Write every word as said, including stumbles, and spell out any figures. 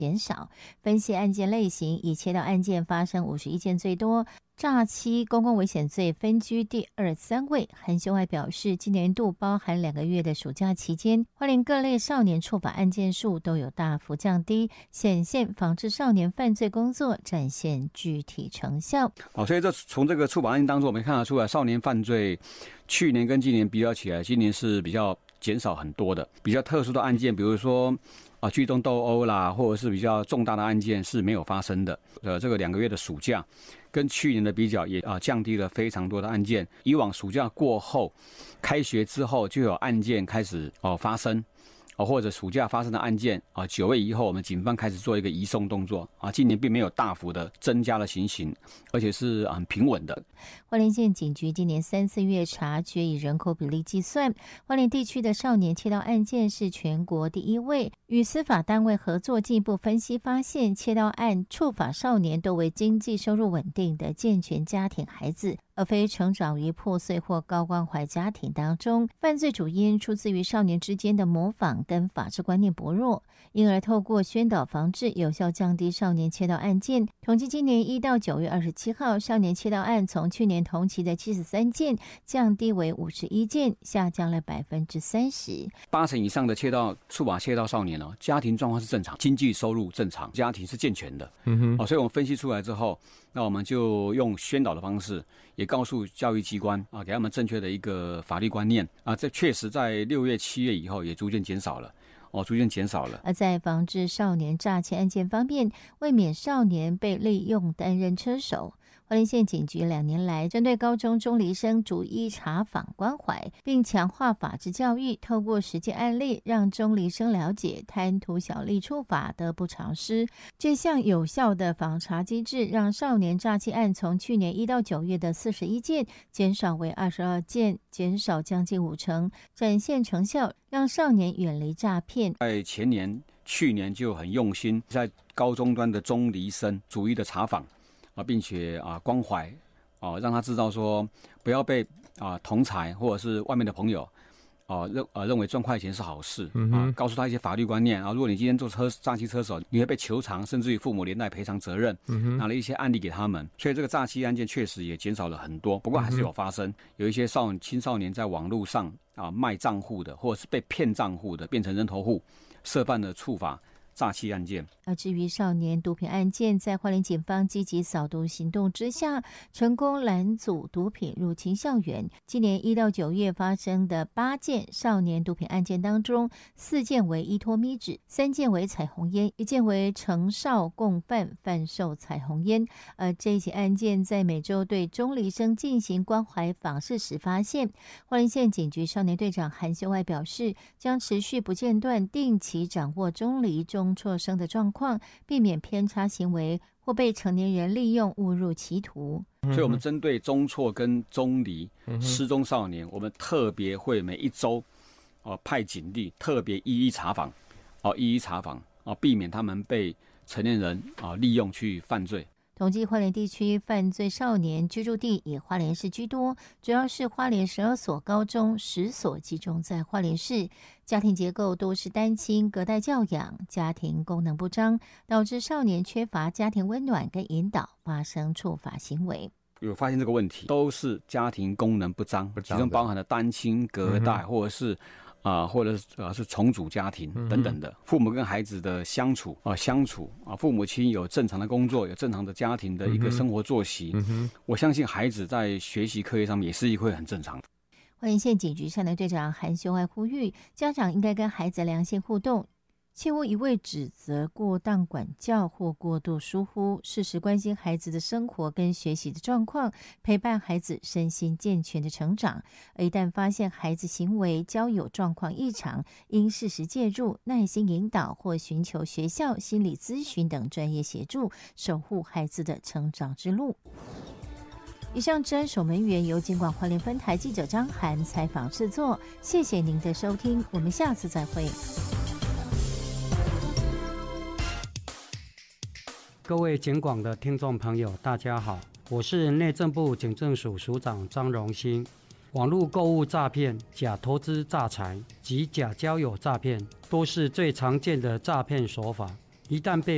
减少。分析案件类型，以窃盗案件发生五十一件最多，诈欺、公共危险罪分居第二、三位。韩修爱表示，今年度包含两个月的暑假期间，花莲各类少年触法案件数都有大幅降低，显现防治少年犯罪工作展现具体成效。 好，所以这从这个触法案件当中，我们看得出来，少年犯罪去年跟今年比较起来，今年是比较减少很多的。比较特殊的案件，比如说啊，聚众斗殴啦，或者是比较重大的案件是没有发生的。呃，这个两个月的暑假，跟去年的比较也啊降低了非常多的案件。以往暑假过后，开学之后就有案件开始哦发生。或者暑假发生的案件啊，九月以后，我们警方开始做一个移送动作啊。今年并没有大幅的增加了情形，而且是很平稳的。 花莲县警局今年三四月察觉，以人口比例计算，花莲地区的少年窃盗案件是全国第一位。与司法单位合作，进一步分析发现，窃盗案触法少年都为经济收入稳定的健全家庭孩子，而非成长于破碎或高关怀家庭当中。犯罪主因出自于少年之间的模仿跟法治观念薄弱，因而透过宣导防治，有效降低少年窃盗案件。统计今年一到九月二十七号，少年窃盗案从去年同期的七十三件降低为五十一件，下降了百分之三十。 八成以上的窃盗触法窃盗少年哦，家庭状况是正常，经济收入正常，家庭是健全的。嗯哼，哦，所以我们分析出来之后，那我们就用宣导的方式，也告诉教育机关啊，给他们正确的一个法律观念啊。这确实在六月、七月以后也逐渐减少了。哦，逐渐减少了。 而在防治少年诈欺案件方面，为免少年被利用担任车手，花莲县警局两年来针对高中中离生逐一查访关怀，并强化法治教育，透过实际案例让中离生了解贪图小利触法得不偿失。这项有效的访查机制，让少年诈欺案从去年一到九月的四十一件减少为二十二件，减少将近五成，展现成效，让少年远离诈骗。 在前年、去年就很用心，在高中端的中离生逐一的查访啊，并且啊关怀啊，让他知道说不要被啊同侪或者是外面的朋友啊认啊认为赚快钱是好事啊，告诉他一些法律观念啊。如果你今天做车诈欺车手，你会被求偿，甚至于父母连带赔偿责任，拿了一些案例给他们。所以这个诈欺案件确实也减少了很多，不过还是有发生，有一些少青少年在网络上啊卖账户的，或者是被骗账户的，变成人头户，涉犯了触法诈欺案件。 而至于少年毒品案件，在花莲警方积极扫毒行动之下，成功拦阻毒品入侵校园。今年一到九月发生的八件少年毒品案件当中，四件为依托咪纸，三件为彩虹烟，一件为成少共犯贩售彩虹烟。而这一起案件在每周对中离生进行关怀访视时发现，花莲县警局少年队长韩修爱表示，将持续不间断定期掌握中离中辍生的状况，避免偏差行为或被成年人利用误入歧途。 所以我们针对中辍跟中离失踪少年，我们特别会每一周哦派警力特别一一查访，哦一一查访哦，避免他们被成年人啊利用去犯罪。 统计花莲地区犯罪少年居住地以花莲市居多，主要是花莲十二所高中，十所集中在花莲市。家庭结构多是单亲隔代教养，家庭功能不彰，导致少年缺乏家庭温暖跟引导，发生触法行为。 有发现这个问题，都是家庭功能不彰，其中包含了单亲隔代，嗯、或者是啊、呃，或者是呃是重组家庭等等的，嗯、父母跟孩子的相处啊、呃、相处啊，父母亲有正常的工作，有正常的家庭的一个生活作息，嗯、我相信孩子在学习课业上面也是会很正常的。 花莲县警局少年队长韩修爱呼吁，家长应该跟孩子良性互动，切勿一味指责、过当管教或过度疏忽，适时关心孩子的生活跟学习的状况，陪伴孩子身心健全的成长。而一旦发现孩子行为交友状况异常，应适时介入，耐心引导或寻求学校心理咨询等专业协助，守护孩子的成长之路。以上治安守门员由警广花莲分台记者张涵采访制作，谢谢您的收听，我们下次再会。 各位警广的听众朋友大家好，我是内政部警政署署长张荣兴。网络购物诈骗、假投资诈财及假交友诈骗都是最常见的诈骗手法，一旦被